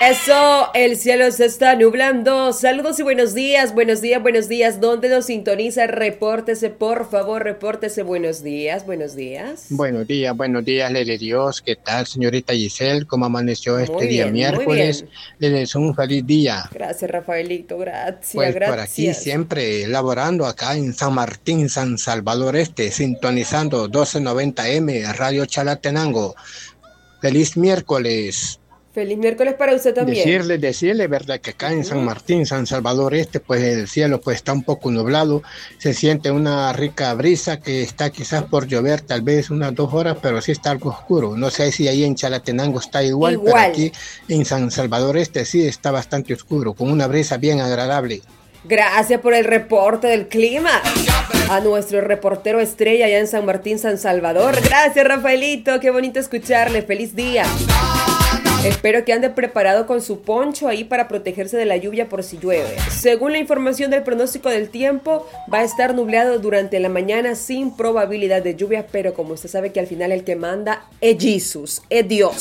Eso, el cielo se está nublando. Saludos y buenos días, buenos días, buenos días. ¿Dónde nos sintoniza? Repórtese, por favor, repórtese. Buenos días, buenos días. Buenos días, Lele Dios. ¿Qué tal, señorita Giselle? ¿Cómo amaneció este día miércoles? Le deseo un feliz día. Gracias, Rafaelito, gracias, pues gracias. Por aquí siempre laborando acá en San Martín, San Salvador Este, sintonizando 1290M, Radio Chalatenango. Feliz miércoles. Feliz miércoles para usted también. Decirle, verdad, que acá en San Martín, San Salvador Este, pues el cielo pues está un poco nublado, se siente una rica brisa que está quizás por llover, tal vez unas 2 horas, pero sí está algo oscuro. No sé si ahí en Chalatenango está igual, pero aquí en San Salvador Este sí está bastante oscuro, con una brisa bien agradable. Gracias por el reporte del clima. A nuestro reportero estrella allá en San Martín, San Salvador. Gracias, Rafaelito, qué bonito escucharle. Feliz día. Espero que ande preparado con su poncho ahí para protegerse de la lluvia por si llueve. Según la información del pronóstico del tiempo, va a estar nublado durante la mañana sin probabilidad de lluvia, pero como usted sabe que al final el que manda es Jesús, es Dios.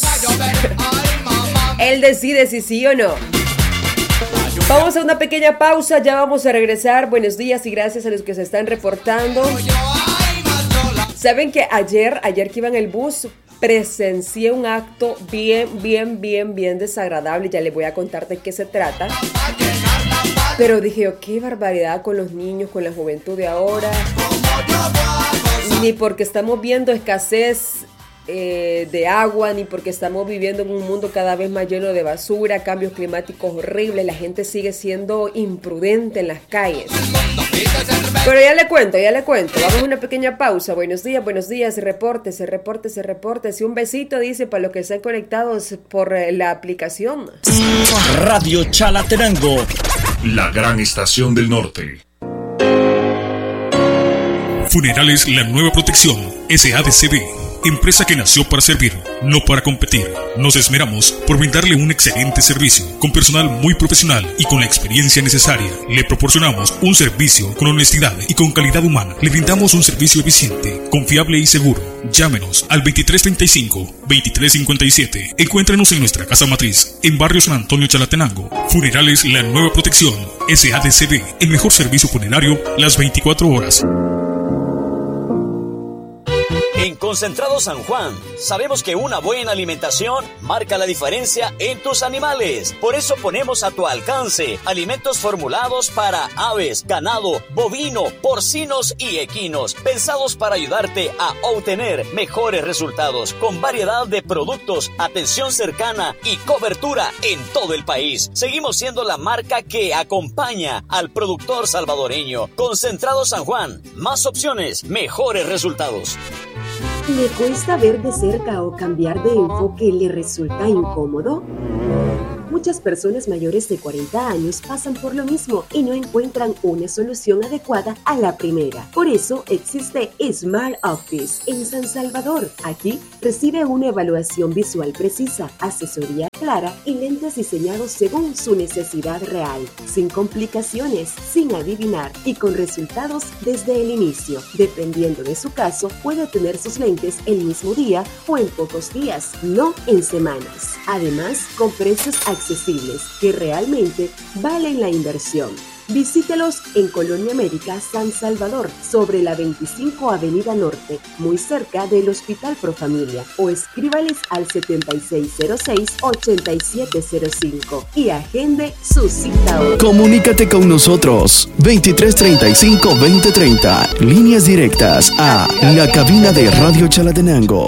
Él decide si sí o no. Vamos a una pequeña pausa, ya vamos a regresar. Buenos días y gracias a los que se están reportando. Saben que ayer que iba en el bus, presencié un acto bien desagradable. Ya les voy a contar de qué se trata. Pero dije, qué barbaridad con los niños, con la juventud de ahora. Ni porque estamos viendo escasez de agua, ni porque estamos viviendo en un mundo cada vez más lleno de basura, cambios climáticos horribles, la gente sigue siendo imprudente en las calles. Pero ya le cuento, vamos a una pequeña pausa. Buenos días, repórtese. Y un besito, dice, para los que están conectados por la aplicación. Radio Chalatenango, la gran estación del norte. Funerales La Nueva Protección, SADCB. Empresa que nació para servir, no para competir. Nos esmeramos por brindarle un excelente servicio, con personal muy profesional y con la experiencia necesaria. Le proporcionamos un servicio con honestidad y con calidad humana. Le brindamos un servicio eficiente, confiable y seguro. Llámenos al 2335-2357. Encuéntrenos en nuestra casa matriz, en Barrio San Antonio, Chalatenango. Funerales La Nueva Protección, SADCB, el mejor servicio funerario las 24 horas. En Concentrado San Juan, sabemos que una buena alimentación marca la diferencia en tus animales. Por eso ponemos a tu alcance alimentos formulados para aves, ganado, bovino, porcinos y equinos, pensados para ayudarte a obtener mejores resultados, con variedad de productos, atención cercana y cobertura en todo el país. Seguimos siendo la marca que acompaña al productor salvadoreño. Concentrado San Juan, más opciones, mejores resultados. ¿Le cuesta ver de cerca o cambiar de enfoque le resulta incómodo? Muchas personas mayores de 40 años pasan por lo mismo y no encuentran una solución adecuada a la primera. Por eso existe Smart Office en San Salvador. Aquí recibe una evaluación visual precisa, asesoría clara y lentes diseñados según su necesidad real, sin complicaciones, sin adivinar y con resultados desde el inicio. Dependiendo de su caso, puede tener sus lentes el mismo día o en pocos días, no en semanas. Además, con precios accesibles que realmente valen la inversión. Visítelos en Colonia América, San Salvador, sobre la 25 Avenida Norte, muy cerca del Hospital Profamilia, o escríbales al 7606-8705 y agende su cita hoy. Comunícate con nosotros, 2335-2030, líneas directas a la cabina de Radio Chalatenango.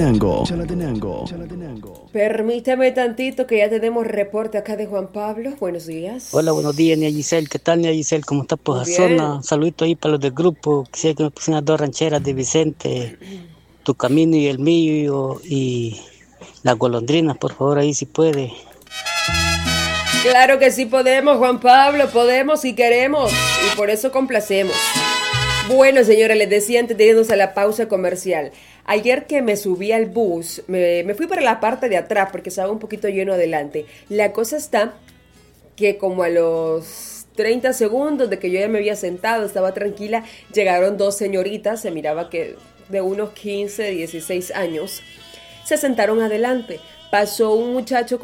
Permítame tantito que ya tenemos reporte acá de Juan Pablo. Buenos días. Hola, buenos días, Nia Giselle. ¿Qué tal, Nia Giselle? ¿Cómo estás por la zona? Saludito ahí para los del grupo. Quisiera que me pusieran 2 rancheras de Vicente, Tu Camino y el Mío, y Las Golondrinas, por favor, ahí si puede. Claro que sí podemos, Juan Pablo, podemos y queremos, y por eso complacemos. Bueno, señores, les decía antes de irnos a la pausa comercial. Ayer que me subí al bus, me fui para la parte de atrás porque estaba un poquito lleno adelante. La cosa está que como a los 30 segundos de que yo ya me había sentado, estaba tranquila, llegaron 2 señoritas, se miraba que de unos 15, 16 años, se sentaron adelante. Pasó un muchacho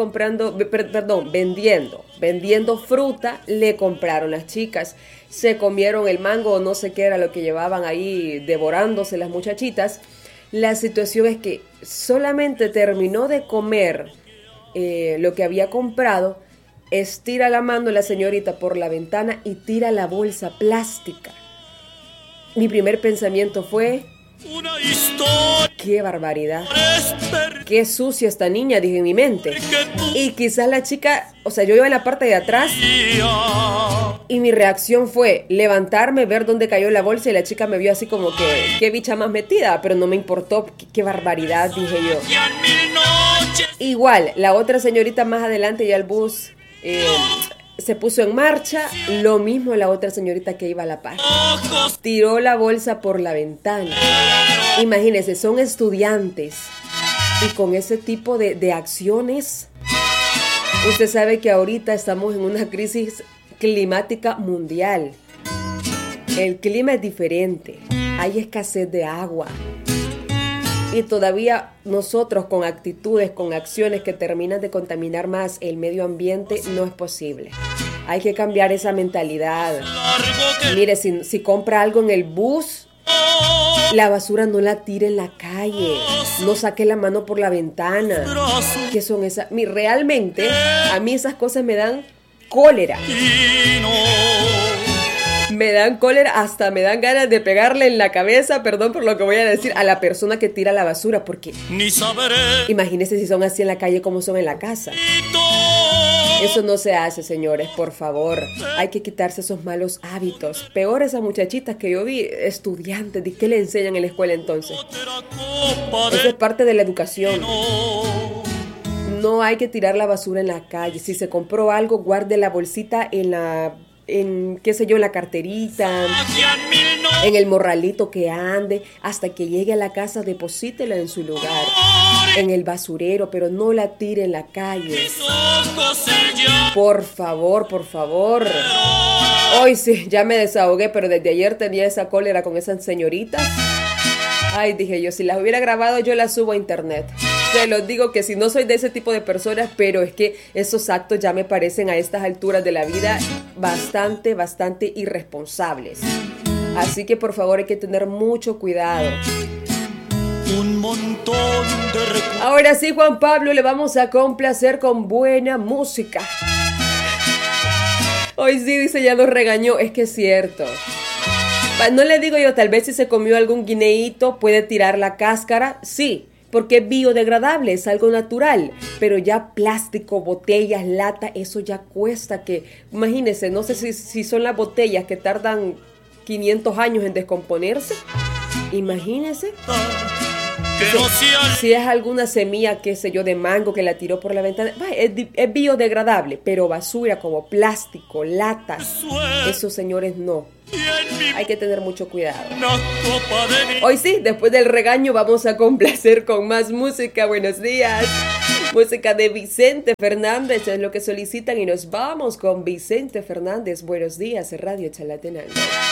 vendiendo fruta, le compraron las chicas, se comieron el mango o no sé qué era lo que llevaban ahí devorándose las muchachitas. La situación es que solamente terminó de comer lo que había comprado, estira la mano la señorita por la ventana y tira la bolsa plástica. Mi primer pensamiento fue: ¡qué barbaridad! ¡Qué sucia esta niña!, dije en mi mente. Y quizás la chica, o sea, yo iba en la parte de atrás y mi reacción fue levantarme, ver dónde cayó la bolsa, y la chica me vio así como que, qué bicha más metida, pero no me importó. ¡Qué barbaridad!, dije yo. Igual, la otra señorita más adelante, ya el bus se puso en marcha, lo mismo la otra señorita que iba a la par. Tiró la bolsa por la ventana. Imagínense, son estudiantes y con ese tipo de acciones, usted sabe que ahorita estamos en una crisis climática mundial. El clima es diferente, hay escasez de agua. Y todavía nosotros con actitudes, con acciones que terminan de contaminar más el medio ambiente, no es posible. Hay que cambiar esa mentalidad. Mire, si compra algo en el bus, la basura no la tire en la calle. No saque la mano por la ventana. ¿Qué son esas? Realmente, a mí esas cosas me dan cólera. Me dan cólera, hasta me dan ganas de pegarle en la cabeza, perdón por lo que voy a decir, a la persona que tira la basura, porque imagínense si son así en la calle como son en la casa. Eso no se hace, señores, por favor. Hay que quitarse esos malos hábitos. Peor esas muchachitas que yo vi, estudiantes, ¿de qué le enseñan en la escuela entonces? Eso es parte de la educación. No hay que tirar la basura en la calle. Si se compró algo, guarde la bolsita en qué sé yo, en la carterita, en el morralito que ande, hasta que llegue a la casa, deposítela en su lugar, en el basurero, pero no la tire en la calle. Por favor, por favor. Hoy sí, ya me desahogué, pero desde ayer tenía esa cólera con esas señoritas. Ay, dije yo, si las hubiera grabado yo las subo a internet. Te lo digo que si no soy de ese tipo de personas, pero es que esos actos ya me parecen a estas alturas de la vida bastante irresponsables. Así que por favor hay que tener mucho cuidado. Un montón de recursos. Ahora sí, Juan Pablo, le vamos a complacer con buena música. Hoy sí, dice, ya nos regañó. Es que es cierto. No le digo yo, tal vez si se comió algún guineíto puede tirar la cáscara, sí, porque es biodegradable, es algo natural, pero ya plástico, botellas, lata, eso ya cuesta que, imagínense, no sé si son las botellas que tardan 500 años en descomponerse, imagínense. Si es alguna semilla, qué sé yo, de mango que la tiró por la ventana, es biodegradable, pero basura como plástico, latas, esos señores no. Hay que tener mucho cuidado. Hoy sí, después del regaño vamos a complacer con más música. Buenos días. Música de Vicente Fernández es lo que solicitan y nos vamos con Vicente Fernández. Buenos días, Radio Chalatenango.